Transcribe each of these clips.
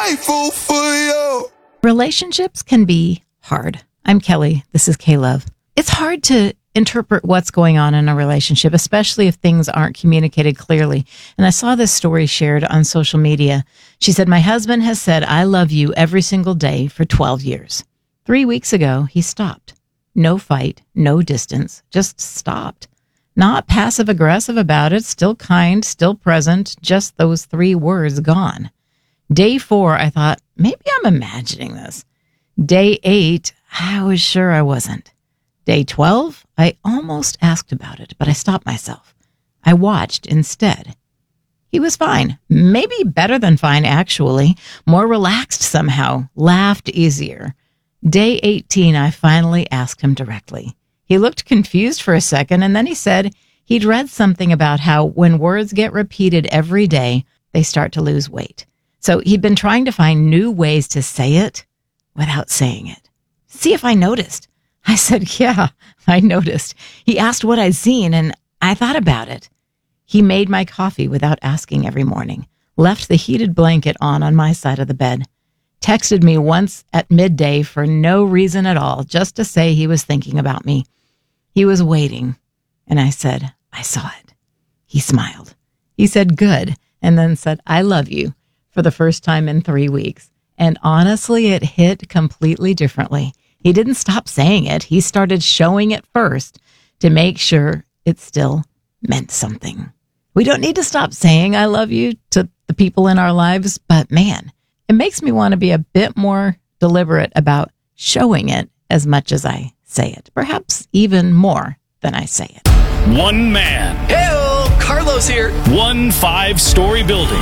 grateful for you. Relationships can be hard. I'm Kelly. This is K-Love. It's hard to interpret what's going on in a relationship, especially if things aren't communicated clearly. And I saw this story shared on social media. She said, my husband has said, I love you every single day for 12 years. 3 weeks ago, he stopped. No fight, no distance, just stopped. Not passive aggressive about it, still kind, still present, just those 3 words gone. Day 4, I thought, maybe I'm imagining this. Day 8, I was sure I wasn't. Day 12, I almost asked about it, but I stopped myself. I watched instead. He was fine. Maybe better than fine, actually. More relaxed somehow. Laughed easier. Day 18, I finally asked him directly. He looked confused for a second, and then he said he'd read something about how when words get repeated every day, they start to lose weight. So he'd been trying to find new ways to say it without saying it. See if I noticed. I said, yeah, I noticed. He asked what I'd seen, and I thought about it. He made my coffee without asking every morning, left the heated blanket on my side of the bed, texted me once at midday for no reason at all, just to say he was thinking about me. He was waiting, and I said, I saw it. He smiled. He said, good, and then said, I love you, for the first time in 3 weeks. And honestly, it hit completely differently. He didn't stop saying it. He started showing it first to make sure it still meant something. We don't need to stop saying I love you to the people in our lives, but man, it makes me want to be a bit more deliberate about showing it as much as I say it. Perhaps even more than I say it. One man. Hey-o, Carlos here. 1 5-story building.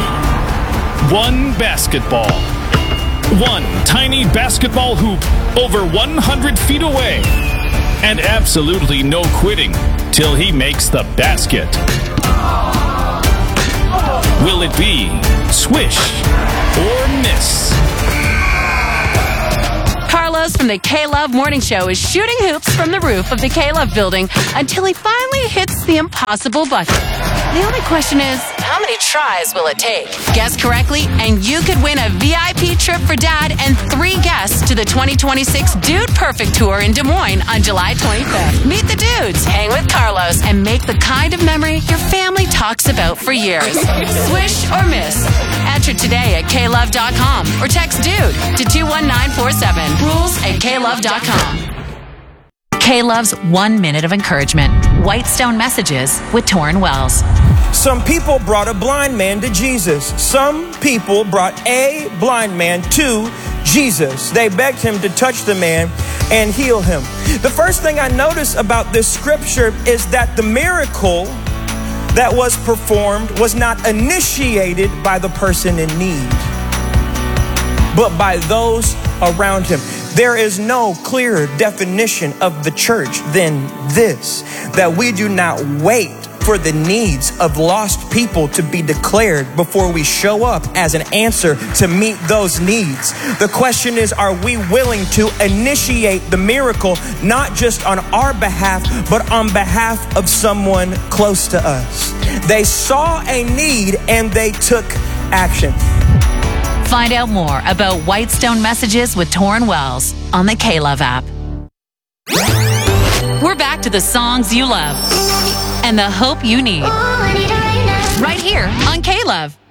1 basketball. 1 tiny basketball hoop over 100 feet away. And absolutely no quitting till he makes the basket. Will it be swish or miss? Carlos from the K-Love Morning Show is shooting hoops from the roof of the K-Love building until he finally hits the impossible bucket. The only question is, how many tries will it take? Guess correctly, and you could win a VIP trip for Dad and 3 guests to the 2026 Dude Perfect Tour in Des Moines on July 25th. Meet the dudes, hang with Carlos, and make the kind of memory your family talks about for years. Swish or miss? Enter today at klove.com or text DUDE to 21947. Rules at klove.com. K-Love's 1 minute of encouragement. Whitestone Messages with Torrin Wells. Some people brought a blind man to Jesus. Some people brought a blind man to Jesus. They begged him to touch the man and heal him. The first thing I notice about this scripture is that the miracle that was performed was not initiated by the person in need, but by those around him. There is no clearer definition of the church than this, that we do not wait for the needs of lost people to be declared before we show up as an answer to meet those needs. The question is, are we willing to initiate the miracle, not just on our behalf, but on behalf of someone close to us? They saw a need and they took action. Find out more about Whitestone Messages with Torrin Wells on the K-Love app. We're back to the songs you love and the hope you need. Right here on K-Love.